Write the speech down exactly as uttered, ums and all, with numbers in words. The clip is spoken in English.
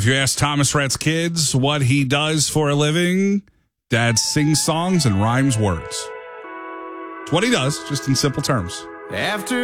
if you ask Thomas Rhett's kids what he does for a living, Dad sings songs and rhymes words. It's what he does, just in simple terms. After